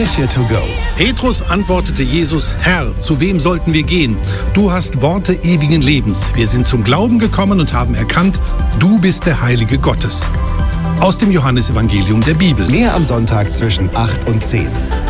Kirche to go. Petrus antwortete Jesus: Herr, zu wem sollten wir gehen? Du hast Worte ewigen Lebens. Wir sind zum Glauben gekommen und haben erkannt, du bist der Heilige Gottes. Aus dem Johannesevangelium der Bibel. Mehr am Sonntag zwischen 8 und 10.